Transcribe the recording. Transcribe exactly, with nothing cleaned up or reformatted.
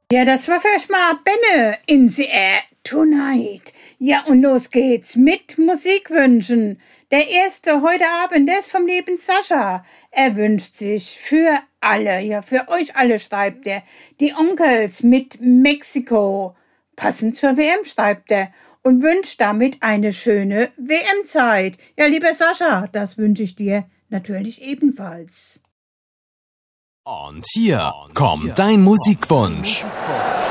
Ja, das war für euch mal Benne in the Air Tonight. Ja, und los geht's mit Musikwünschen. Der erste heute Abend, der ist vom lieben Sascha. Er wünscht sich für alle, ja, für euch alle schreibt er, die Onkels mit Mexiko. Passend zur W M schreibt er und wünscht damit eine schöne W M-Zeit. Ja, lieber Sascha, das wünsche ich dir natürlich ebenfalls. Und hier kommt dein Musikwunsch.